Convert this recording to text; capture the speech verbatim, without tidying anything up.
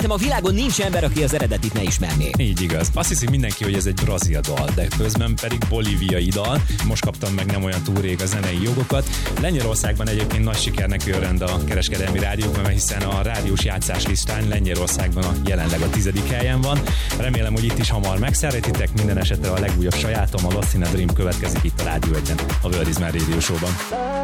A világon nincs ember, aki az eredetit ne ismerné. Így igaz. Azt hiszi mindenki, hogy ez egy brazil dal, de közben pedig bolíviai dal. Most kaptam meg nem olyan túl rég a zenei jogokat. Lengyelországban egyébként nagy sikernek örvend a kereskedelmi rádiókban, hiszen a rádiós játszás listán Lengyelországban a jelenleg a tizedik helyen van. Remélem, hogy itt is hamar megszeretitek. Minden esetre a legújabb sajátom, a Lost in a Dream következik itt a Rádió egyen, a World is My Radio Show-ban.